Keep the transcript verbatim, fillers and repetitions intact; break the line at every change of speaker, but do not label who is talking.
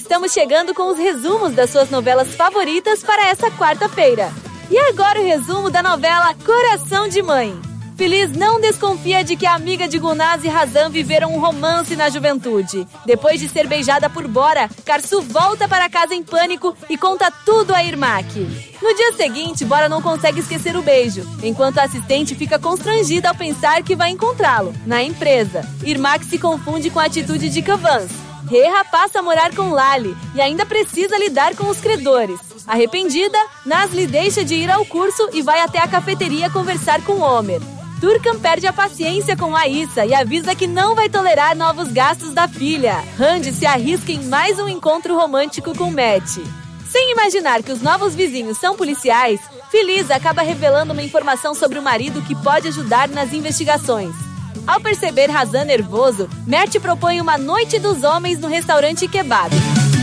estamos chegando com os resumos das suas novelas favoritas para essa quarta-feira. E agora o resumo da novela Coração de Mãe. Feliz não desconfia de que a amiga de Gulnaz e Razan viveram um romance na juventude. Depois de ser beijada por Bora, Karsu volta para casa em pânico e conta tudo a Irmak. No dia seguinte, Bora não consegue esquecer o beijo, enquanto a assistente fica constrangida ao pensar que vai encontrá-lo na empresa. Irmak se confunde com a atitude de Kavans. Reha passa a morar com Lali e ainda precisa lidar com os credores. Arrependida, Nazli deixa de ir ao curso e vai até a cafeteria conversar com Homer. Turkan perde a paciência com Aissa e avisa que não vai tolerar novos gastos da filha. Randy se arrisca em mais um encontro romântico com Matt. Sem imaginar que os novos vizinhos são policiais, Feliz acaba revelando uma informação sobre o marido que pode ajudar nas investigações. Ao perceber Razan nervoso, Mert propõe uma noite dos homens no restaurante Kebab.